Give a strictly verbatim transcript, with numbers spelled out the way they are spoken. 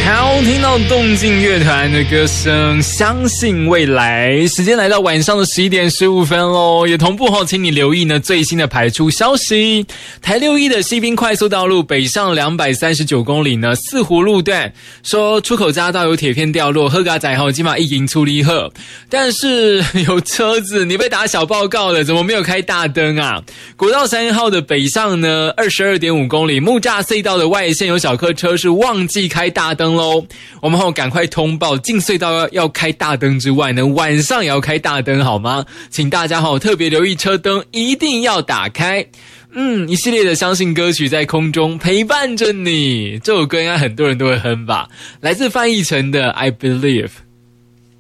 好，听到动静乐团的歌声，相信未来。时间来到晚上的十一点十五分喽，也同步后，请你留意呢最新的排出消息。台六一的西滨快速道路北上两百三十九公里呢，四湖路段说出口匝道有铁片掉落，喝嘎仔后今晚一营处理后，但是有车子你被打小报告了，怎么没有开大灯啊？国道三号的北上呢，二十二点五公里木栅隧道的外线有小客车是忘记开大灯喽，我们后赶快通报，进隧道要要开大灯之外呢，晚上也要开大灯好吗？请大家好特别留意车灯一定要打开。嗯，一系列的相信歌曲在空中陪伴着你，这首歌应该很多人都会哼吧，来自范逸臣的 I Believe。